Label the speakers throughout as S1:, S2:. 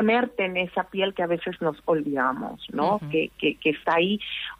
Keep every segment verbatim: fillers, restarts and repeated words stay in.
S1: ponerte en esa piel que a veces nos olvidamos, ¿no?
S2: Uh-huh.
S1: que, que, que está ahí.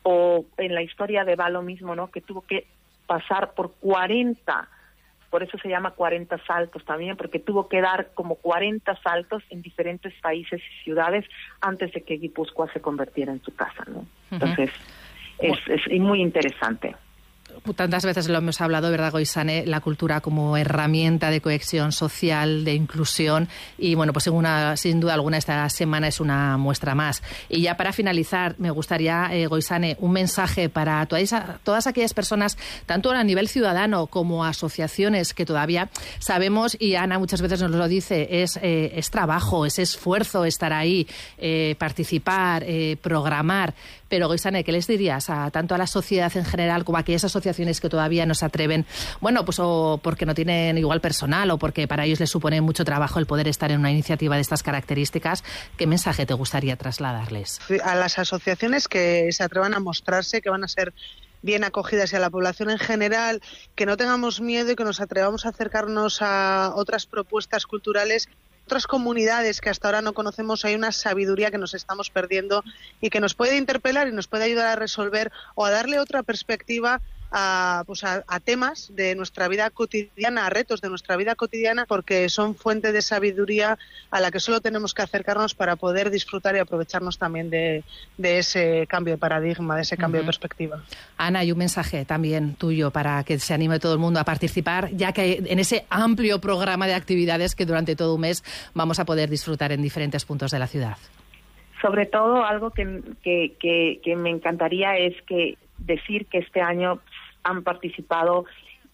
S1: O en la historia de Eva lo mismo, ¿no? Que tuvo que pasar por cuarenta, por eso se llama cuarenta saltos también, porque tuvo que dar como cuarenta saltos en diferentes países y ciudades antes de que Guipúzcoa se convirtiera en su casa, ¿no? Entonces, uh-huh. es, es muy interesante.
S2: Tantas veces lo hemos hablado, ¿verdad, Goizane? La cultura como herramienta de cohesión social, de inclusión, y bueno, pues sin, una, sin duda alguna esta semana es una muestra más. Y ya para finalizar, me gustaría, eh, Goizane, un mensaje para todas, todas aquellas personas, tanto a nivel ciudadano como asociaciones, que todavía sabemos, y Ana muchas veces nos lo dice, es, eh, es trabajo, es esfuerzo estar ahí, eh, participar, eh, programar. Pero, Goizane, ¿qué les dirías a tanto a la sociedad en general como a aquellas asociaciones que todavía no se atreven, bueno, pues o porque no tienen igual personal o porque para ellos les supone mucho trabajo el poder estar en una iniciativa de estas características? ¿Qué mensaje te gustaría trasladarles?
S3: A las asociaciones que se atrevan a mostrarse, que van a ser bien acogidas, y a la población en general, que no tengamos miedo y que nos atrevamos a acercarnos a otras propuestas culturales, otras comunidades que hasta ahora no conocemos. Hay una sabiduría que nos estamos perdiendo y que nos puede interpelar y nos puede ayudar a resolver o a darle otra perspectiva a, pues a, a temas de nuestra vida cotidiana, a retos de nuestra vida cotidiana, porque son fuente de sabiduría a la que solo tenemos que acercarnos para poder disfrutar y aprovecharnos también de, de ese cambio de paradigma, de ese cambio uh-huh. de perspectiva.
S2: Ana, y un mensaje también tuyo para que se anime todo el mundo a participar, ya que en ese amplio programa de actividades que durante todo un mes vamos a poder disfrutar en diferentes puntos de la ciudad.
S1: Sobre todo, algo que, que, que, que me encantaría es que decir que este año han participado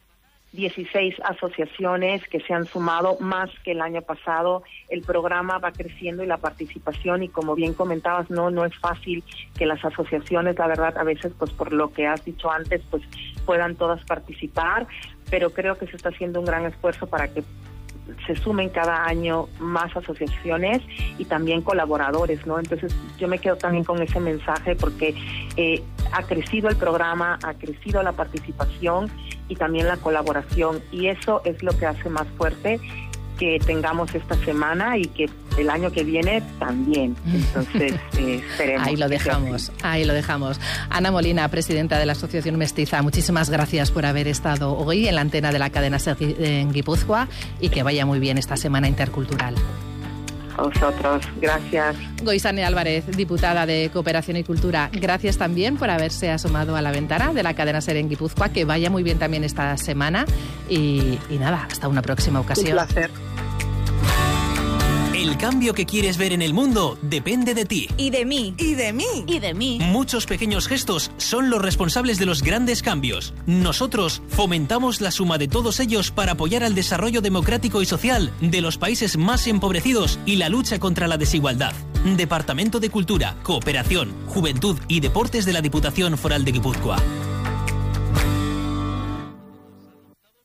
S1: dieciséis asociaciones que se han sumado más que el año pasado. El programa va creciendo y la participación, y como bien comentabas, no no es fácil que las asociaciones, la verdad, a veces, pues por lo que has dicho antes, pues puedan todas participar, pero creo que se está haciendo un gran esfuerzo para que se sumen cada año más asociaciones y también colaboradores, ¿no? Entonces yo me quedo también con ese mensaje, porque eh, ha crecido el programa, ha crecido la participación y también la colaboración, y eso es lo que hace más fuerte que tengamos esta semana y que el año que viene también. Entonces, eh, esperemos.
S2: Ahí lo dejamos, ahí lo dejamos. Ana Molina, presidenta de la Asociación Mestiza, muchísimas gracias por haber estado hoy en la antena de la cadena SER en Guipúzcoa, y que vaya muy bien esta semana intercultural.
S1: A vosotros, gracias.
S2: Goizane Álvarez, diputada de Cooperación y Cultura, gracias también por haberse asomado a la ventana de la cadena SER en Guipúzcoa. Que vaya muy bien también esta semana, y, y nada, hasta una próxima ocasión.
S3: Un placer.
S4: El cambio que quieres ver en el mundo depende de ti.
S5: Y de mí.
S6: Y de mí.
S5: Y de mí.
S4: Muchos pequeños gestos son los responsables de los grandes cambios. Nosotros fomentamos la suma de todos ellos para apoyar al desarrollo democrático y social de los países más empobrecidos y la lucha contra la desigualdad. Departamento de Cultura, Cooperación, Juventud y Deportes de la Diputación Foral de Guipúzcoa.